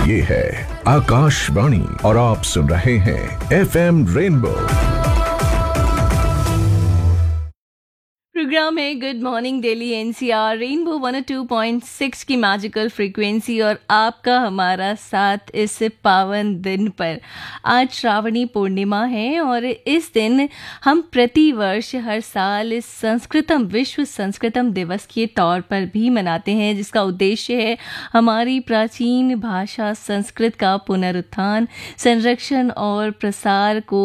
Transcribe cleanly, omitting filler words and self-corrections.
ये है आकाशवाणी और आप सुन रहे हैं FM रेनबो। प्रोग्राम है good morning Delhi NCR rainbow 102.6 की मैजिकल फ्रीक्वेंसी और आपका हमारा साथ इस पावन दिन पर। आज श्रावणी पूर्णिमा है और इस दिन हम प्रतिवर्ष हर साल इस संस्कृतम विश्व संस्कृतम दिवस के तौर पर भी मनाते हैं, जिसका उद्देश्य है हमारी प्राचीन भाषा संस्कृत का पुनरुत्थान, संरक्षण और प्रसार को